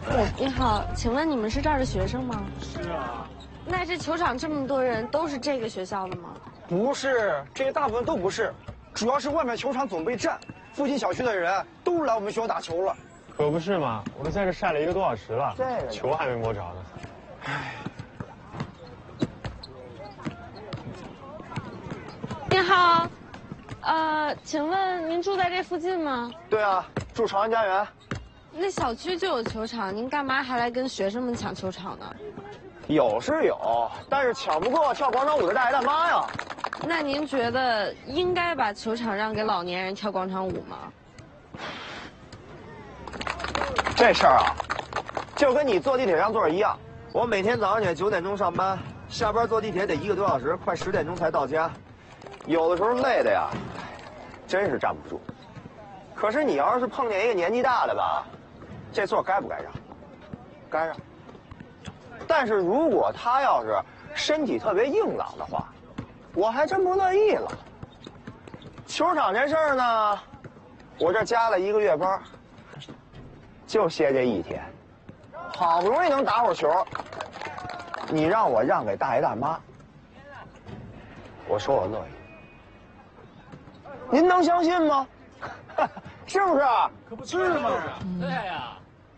你好，请问你们是这儿的学生吗？ 是啊。 那这球场这么多人，都是这个学校的吗？ 不是，这些大部分都不是，主要是外面球场总被占，附近小区的人都来我们学校打球了。 可不是嘛，我都在这晒了1个多小时了，球还没摸着呢。 唉。 你好，请问您住在这附近吗？ 对啊，住长安家园。 那小区就有球场，您干嘛还来跟学生们抢球场呢？ 有是有，但是抢不过跳广场舞的大爷大妈呀。 那您觉得应该把球场让给老年人跳广场舞吗？ 这事儿啊，就跟你坐地铁让座一样。我每天早上起来9点钟上班，下班坐地铁得1个多小时，快10点钟才到家。有的时候累的呀，真是站不住。可是你要是碰见一个年纪大的吧，这座该不该让？该让。但是如果他要是身体特别硬朗的话，我还真不乐意了。球场这事儿呢，我这加了1个月班，就歇这1天，好不容易能打会儿球，你让我让给大爷大妈，我说我乐意。您能相信吗？是不是？ 可不是嘛！对呀。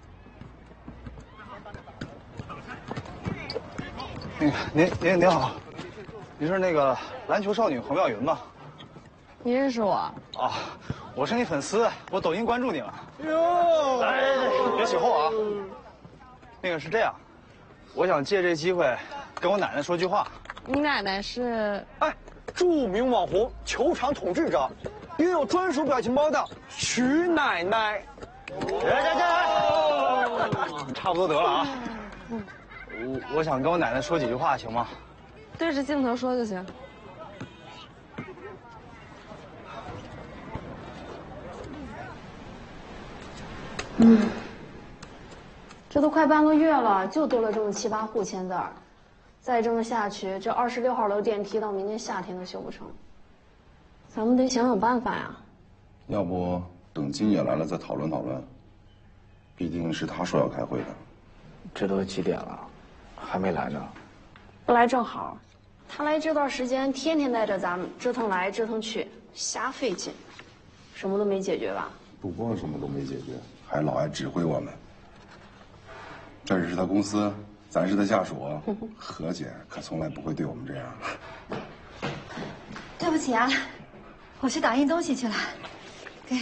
您好，您是那个篮球少女侯妙云吗？ 你认识我？ 啊，我是你粉丝，我抖音关注你了。哟，来，别起哄啊。那个是这样，我想借这机会跟我奶奶说句话。 你奶奶是？ 哎，著名网红球场统治者，拥有专属表情包的徐奶奶。 差不多得了啊。我想跟我奶奶说几句话，行吗？ 对着镜头说就行。 这都快半个月了，就多了这么7、8户签字儿，再这么下去，这26号楼电梯到明年夏天都修不成。咱们得想想办法呀。 要不等金姐来了再讨论讨论？毕竟是她说要开会的。 这都几点了，还没来呢？ 不来正好，他来这段时间天天带着咱们折腾来折腾去，瞎费劲，什么都没解决吧？ 不光什么都没解决，还老爱指挥我们。这是他公司，咱是他下属，何姐可从来不会对我们这样。 对不起啊，我去打印东西去了。给。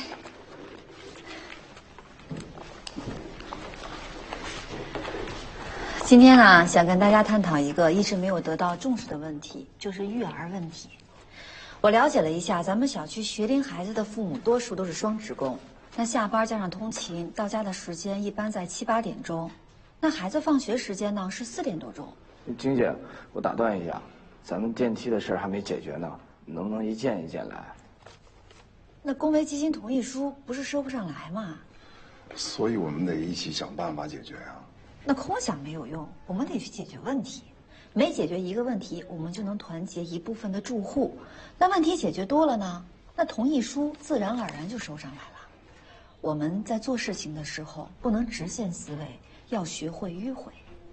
今天呢，想跟大家探讨一个一直没有得到重视的问题，就是育儿问题。我了解了一下，咱们小区学龄孩子的父母多数都是双职工，那下班加上通勤到家的时间一般在7、8点钟，那孩子放学时间呢是4点多钟。 金姐，我打断一下，咱们电梯的事还没解决呢，能不能一件一件来？ 那工维基金同意书不是收不上来吗？ 所以我们得一起想办法解决啊。 那空想没有用，我们得去解决问题。每解决一个问题，我们就能团结一部分的住户。那问题解决多了呢，那同意书自然而然就收上来了。我们在做事情的时候，不能直线思维，要学会迂回。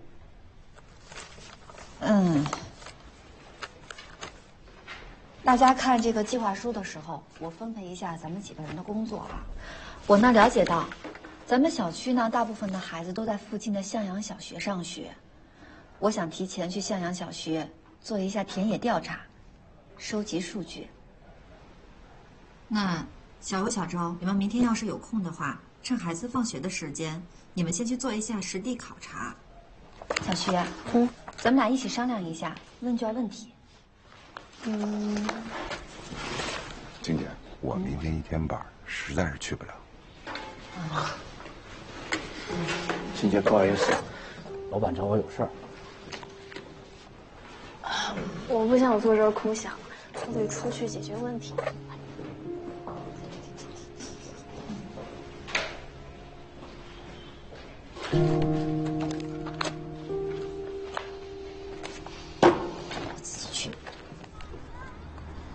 大家看这个计划书的时候，我分配一下咱们几个人的工作啊。我呢了解到，咱们小区呢大部分的孩子都在附近的向阳小学上学。我想提前去向阳小学做一下田野调查，收集数据。那小欧、小周，你们明天要是有空的话，趁孩子放学的时间，你们先去做一下实地考察。小徐，咱们俩一起商量一下问卷问题。 金姐，我明天1天班，实在是去不了。 金姐，不好意思，老板找我有事儿。 我不想坐这儿空想，我得出去解决问题。